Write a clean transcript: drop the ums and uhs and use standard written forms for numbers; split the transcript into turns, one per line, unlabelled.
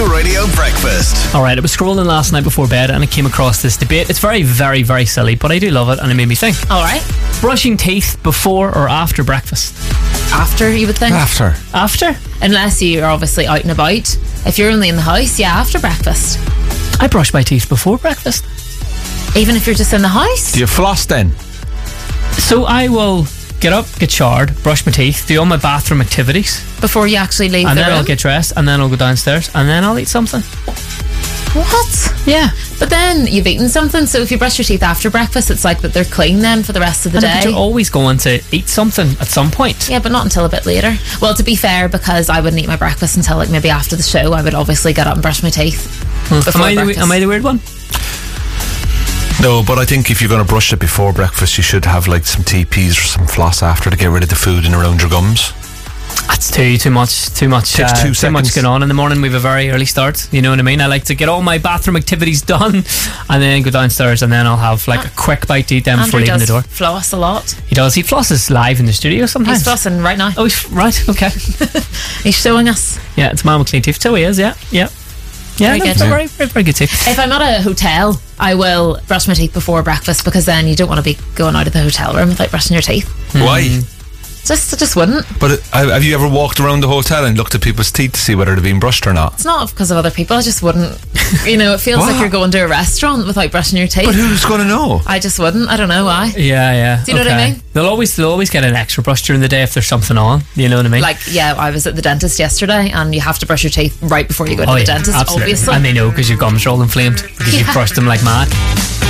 Corky Radio Breakfast.
Alright, I was scrolling last night before bed and I came across this debate. It's very, very, very silly, but I do love it and it made me think.
Alright.
Brushing teeth before or after breakfast?
After, you would think.
After.
After?
Unless you're obviously out and about. If you're only in the house, yeah, after breakfast.
I brush my teeth before breakfast.
Even if you're just in the house?
Do you floss then?
So I will get up, get showered, brush my teeth, do all my bathroom activities,
Before you actually leave
and
the
then
room?
I'll get dressed, and then I'll go downstairs, and then I'll eat something.
What?
Yeah.
But then you've eaten something, so if you brush your teeth after breakfast, it's like that they're clean then for the rest of the
But
day.
you're always going to eat something at some point.
Yeah, but not until a bit later. Well, to be fair, because I wouldn't eat my breakfast until like maybe after the show, I would obviously get up and brush my teeth. Before breakfast.
Am I the weird one?
No, but I think if you're going to brush it before breakfast, you should have like some TPs or some floss after to get rid of the food in around your gums.
That's too much.
Takes 2
Too
seconds.
much going on in the morning. We have a very early start. You know what I mean? I like to get all my bathroom activities done, and then go downstairs, and then I'll have like a quick bite to eat then before
Andrew
leaving the door.
does floss a lot.
He does. He flosses live in the studio sometimes.
He's flossing right now.
Oh, right. Okay.
He's showing us.
Yeah, it's man with clean teeth. So he is. Yeah.
Very
no,
good.
Very, very, very good teeth.
If I'm at a hotel, I will brush my teeth before breakfast, because then you don't want to be going out of the hotel room without brushing your teeth.
Why?
I just wouldn't.
But have you ever walked around the hotel and looked at people's teeth to see whether they're being brushed or not?
It's not because of other people. I just wouldn't. You know, it feels like you're going to a restaurant without brushing your teeth.
But who's going to know?
I just wouldn't. I don't know why.
Yeah.
Do you know what I mean?
They'll always get an extra brush during the day if there's something on. You know what I mean?
Like, yeah, I was at the dentist yesterday, and you have to brush your teeth right before you go to the dentist,
absolutely.
obviously.
And they know because your gums are all inflamed because you've brushed them like mad.